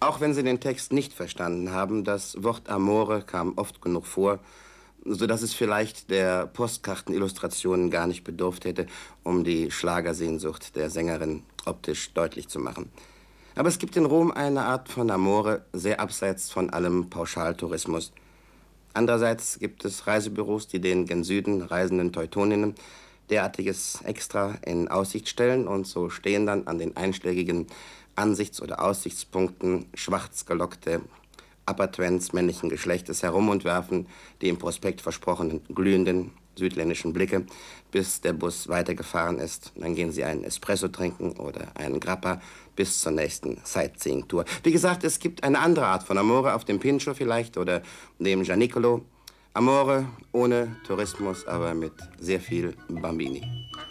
Auch wenn Sie den Text nicht verstanden haben, das Wort Amore kam oft genug vor, sodass es vielleicht der Postkartenillustrationen gar nicht bedurft hätte, um die Schlagersehnsucht der Sängerin optisch deutlich zu machen. Aber es gibt in Rom eine Art von Amore, sehr abseits von allem Pauschaltourismus. Andererseits gibt es Reisebüros, die den gen Süden reisenden Teutoninnen derartiges Extra in Aussicht stellen, und so stehen dann an den einschlägigen Ansichts- oder Aussichtspunkten schwarz gelockte Appertwents männlichen Geschlechtes herum und werfen die im Prospekt versprochenen glühenden südländischen Blicke, bis der Bus weitergefahren ist. Dann gehen sie einen Espresso trinken oder einen Grappa bis zur nächsten Sightseeing-Tour. Wie gesagt, es gibt eine andere Art von Amore, auf dem Pincho vielleicht oder dem Gianicolo. Amore ohne Tourismus, aber mit sehr viel Bambini.